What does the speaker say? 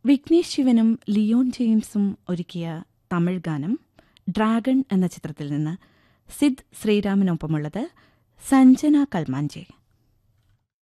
വിഘ്നേഷ് ശിവനും ലിയോൺ ജെയിംസും ഒരുക്കിയ തമിഴ് ഗാനം ഡ്രാഗൺ എന്ന ചിത്രത്തിൽ നിന്ന് സിദ് ശ്രീരാമിനൊപ്പമുള്ളത് സഞ്ജന കൽമാഞ്ചെ.